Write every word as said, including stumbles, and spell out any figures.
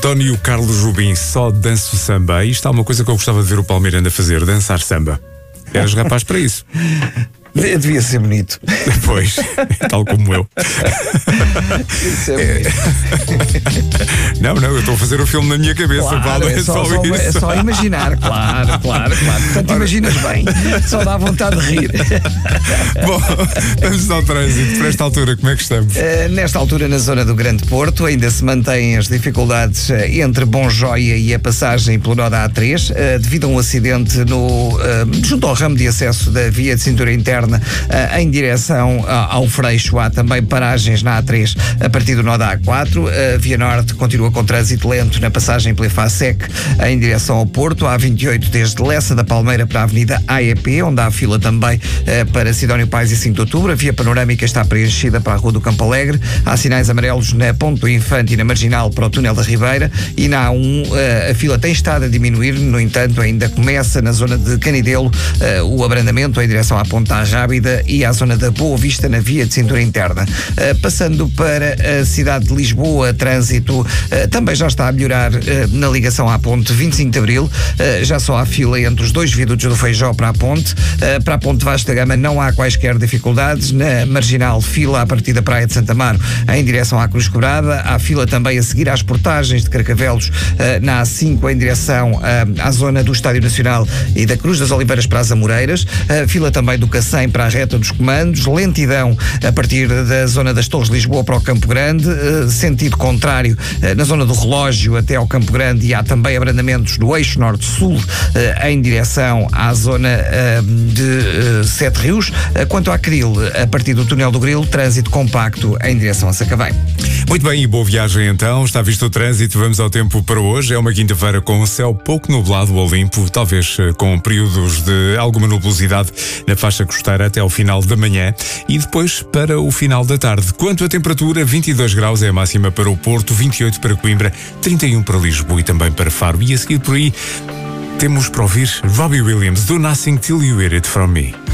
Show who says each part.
Speaker 1: António Carlos Jobim, só danço samba. Isto é uma coisa que eu gostava de ver o Palmeiranda fazer, dançar samba. Eras rapaz para isso.
Speaker 2: Devia ser bonito.
Speaker 1: Pois, tal como eu.
Speaker 2: Isso é bonito.
Speaker 1: Não, não, eu estou a fazer o filme na minha cabeça,
Speaker 2: Claro,
Speaker 1: Paulo, é,
Speaker 2: é, só,
Speaker 1: só,
Speaker 2: só,
Speaker 1: isso.
Speaker 2: é só imaginar, claro, claro, claro. Portanto, imaginas bem, só dá vontade de rir.
Speaker 1: Bom, vamos ao trânsito. Para esta altura, como é que estamos?
Speaker 2: Uh, nesta altura, na zona do Grande Porto, ainda se mantêm as dificuldades uh, entre Bonjoia e a passagem pelo nó da A três, uh, devido a um acidente no, uh, junto ao ramo de acesso da via de cintura interna uh, em direção uh, ao Freixo. Há também paragens na A três a partir do nó da A quatro. A Via Norte continua com trânsito lento na passagem pela FASEC em direção ao Porto. A A vinte e oito desde Lessa da Palmeira para a Avenida A E P, onde há fila também uh, para Sidónio Pais e cinco de outubro. A via panorâmica está preenchida para a Rua do Campo Alegre. Há sinais amarelos na Ponte do Infante e na Marginal para o Túnel da Ribeira. E na A um uh, a fila tem estado a diminuir, no entanto ainda começa na zona de Canidelo uh, o abrandamento em direção à Ponta Rábida e à zona da Boa Vista na via de cintura interna. Uh, passando para a cidade de Lisboa, trânsito uh, também já está a melhorar uh, na ligação à ponte vinte e cinco de Abril. Uh, já só há fila entre os dois viadutos do Feijó para a ponte. Uh, para a ponte Vasco da Gama não há quaisquer dificuldades. Na Marginal, fila a partir da Praia de Santa Amaro em direção à Cruz Quebrada. Há fila também a seguir às portagens de Carcavelos uh, na A cinco em direção uh, à zona do Estádio Nacional e da Cruz das Oliveiras para as Amoreiras. Uh, fila também do Cacém para a reta dos comandos. Lentidão a partir da zona das Torres de Lisboa para o Campo Grande. Uh, sentido contrário uh, na zona do Relógio até ao Campo Grande, e há também abrandamentos do eixo norte-sul uh, em direção à zona uh, de uh, Sete Rios. Uh, quanto à Cril, a partir do túnel do Grilo, trânsito compacto em direção a Sacavém.
Speaker 1: Muito bem, e boa viagem então. Está visto o trânsito, vamos ao tempo para hoje. É uma quinta-feira com o céu pouco nublado ou limpo, talvez com períodos de alguma nubosidade na faixa costeira até ao final da manhã e depois para o final da tarde. Quanto à temperatura, vinte e dois graus é a máxima para o Porto, vinte e oito para Coimbra, trinta e um para Lisboa e também para Faro. E a seguir por aí temos para ouvir Robbie Williams, Do Nothing Till You Hear It From Me.